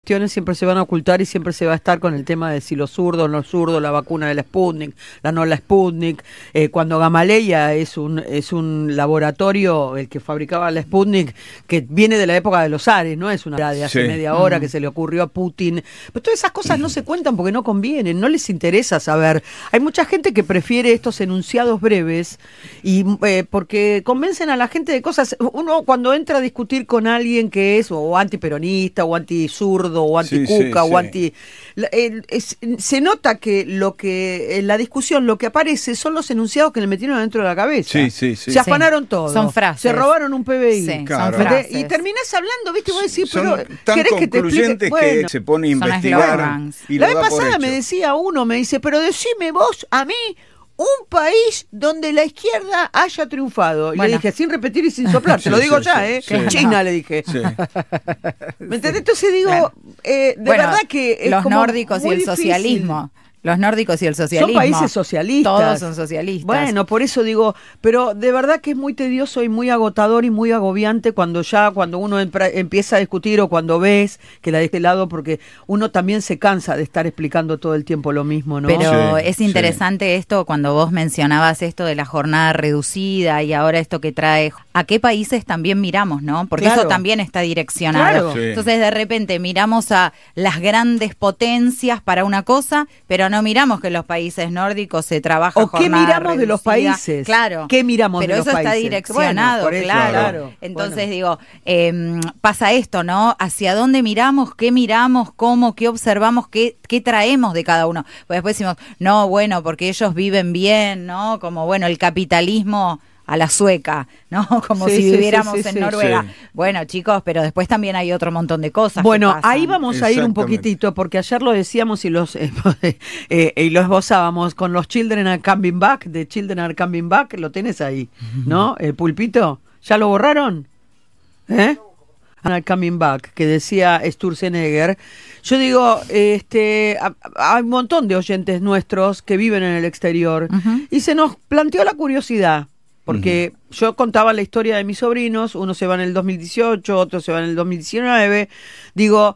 cuestiones siempre se van a ocultar y siempre se va a estar con el tema de si los zurdos, no zurdos, la vacuna de la Sputnik, la Sputnik. Cuando Gamaleya es un laboratorio, el que fabricaba la Sputnik, que viene de la época de los Ares, ¿no? Es una de hace media hora que se le ocurrió a Putin. Pero todas esas cosas no se cuentan porque no convienen, no les interesa saber. Hay mucha gente que prefiere estos enunciados breves y porque convencen a la gente de cosas. Uno cuando entra a discutir con alguien que es o antiperonista o anti-zurdo o anti-cuca o anti... se nota que en la discusión lo que aparece son los enunciados que le metieron adentro de la cabeza. Se afanaron todo. Son frases. Se robaron un PBI. Sí, claro. Son frases. Y terminás hablando, ¿viste? Y vos decís, son pero tan ¿querés que te explique? que se pone a investigar. Y la vez pasada me decía uno, me dice, pero decime vos a mí un país donde la izquierda haya triunfado. Y le dije, sin repetir y sin soplar, te lo digo ya, China, le dije. ¿Me entendés? Entonces digo, de verdad que es los como nórdicos y el socialismo. Los nórdicos y el socialismo. Son países socialistas. Todos son socialistas. Bueno, por eso digo, pero de verdad que es muy tedioso y muy agotador y muy agobiante cuando uno empieza a discutir o cuando ves que la de este lado, porque uno también se cansa de estar explicando todo el tiempo lo mismo, ¿no? Pero es interesante esto, cuando vos mencionabas esto de la jornada reducida y ahora esto que trae, ¿a qué países también miramos, no? Porque eso también está direccionado. Entonces de repente miramos a las grandes potencias para una cosa, pero no miramos que en los países nórdicos se trabaja jornada reducida. ¿O qué miramos de los países? Claro. ¿Qué miramos de los países? Pero eso está direccionado, bueno, claro. Entonces digo, pasa esto, ¿no? ¿Hacia dónde miramos? ¿Qué miramos? ¿Cómo? ¿Qué observamos? ¿Qué traemos de cada uno? Pues después decimos, no, bueno, porque ellos viven bien, ¿no? Como, bueno, el capitalismo a la sueca, ¿no? Como si viviéramos en Noruega. Bueno, chicos, pero después también hay otro montón de cosas. Bueno, ahí vamos a ir un poquitito, porque ayer lo decíamos y lo esbozábamos con los Children Are Coming Back, de Children Are Coming Back, lo tenés ahí, ¿no? El pulpito, ¿ya lo borraron? Are Coming Back, que decía Sturzenegger. Yo digo, hay un montón de oyentes nuestros que viven en el exterior y se nos planteó la curiosidad. Porque yo contaba la historia de mis sobrinos, uno se va en el 2018, otro se va en el 2019, digo,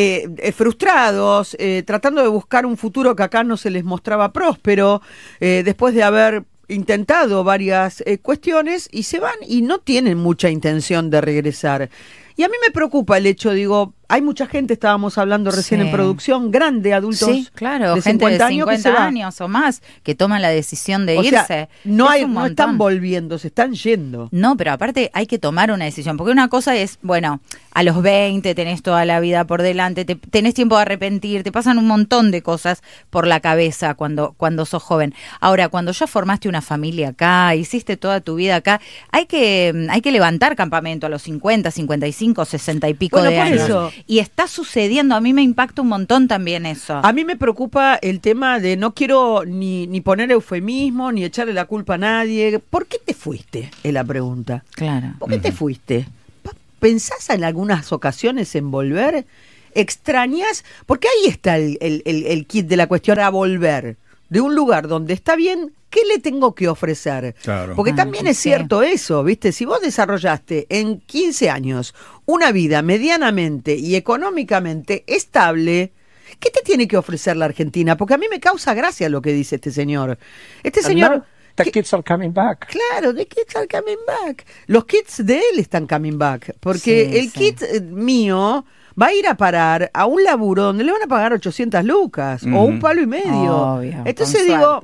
frustrados, tratando de buscar un futuro que acá no se les mostraba próspero, después de haber intentado varias cuestiones, y se van y no tienen mucha intención de regresar. Y a mí me preocupa el hecho, digo, hay mucha gente, estábamos hablando recién en producción, grande, adultos de gente 50 años, de 50 años o más, que toman la decisión de irse. Sea, no están volviendo, se están yendo. No, pero aparte hay que tomar una decisión, porque una cosa es, bueno, a los 20 tenés toda la vida por delante, tenés tiempo de arrepentir, te pasan un montón de cosas por la cabeza cuando sos joven. Ahora, cuando ya formaste una familia acá, hiciste toda tu vida acá, hay que levantar campamento a los 50, 55, 60 y pico de años. Eso. Y está sucediendo, a mí me impacta un montón también eso. A mí me preocupa el tema de no quiero ni poner eufemismo, ni echarle la culpa a nadie. ¿Por qué te fuiste? Es la pregunta. Claro. ¿Por qué te fuiste? ¿Pensás en algunas ocasiones en volver? ¿Extrañas? Porque ahí está el kit de la cuestión, a volver de un lugar donde está bien. ¿Qué le tengo que ofrecer? Claro. Porque también es cierto eso, ¿viste? Si vos desarrollaste en 15 años una vida medianamente y económicamente estable, ¿qué te tiene que ofrecer la Argentina? Porque a mí me causa gracia lo que dice este señor. Este señor... The kids are coming back. Claro, the kids are coming back. Los kids de él están coming back. Porque el kid mío va a ir a parar a un laburo donde le van a pagar 800 lucas o un palo y medio. Obvio, entonces digo...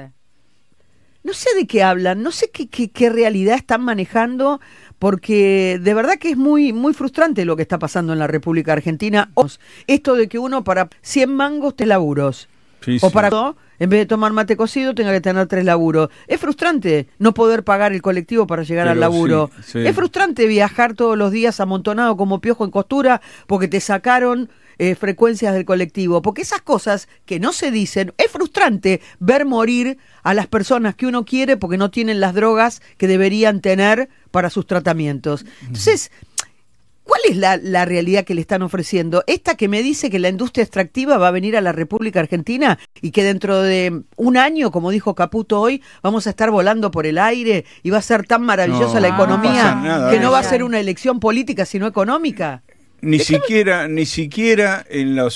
No sé de qué hablan, no sé qué realidad están manejando, porque de verdad que es muy, muy frustrante lo que está pasando en la República Argentina. Esto de que uno para 100 mangos 3 laburos. O para todo, en vez de tomar mate cocido, tenga que tener 3 laburos. Es frustrante no poder pagar el colectivo para llegar al laburo. Es frustrante viajar todos los días amontonado como piojo en costura porque te sacaron frecuencias del colectivo, porque esas cosas que no se dicen, es frustrante ver morir a las personas que uno quiere porque no tienen las drogas que deberían tener para sus tratamientos. Entonces, ¿cuál es la realidad que le están ofreciendo? Esta que me dice que la industria extractiva va a venir a la República Argentina y que dentro de un año, como dijo Caputo hoy, vamos a estar volando por el aire y va a ser tan maravillosa la economía que no va a ser una elección política sino económica. Ni siquiera en los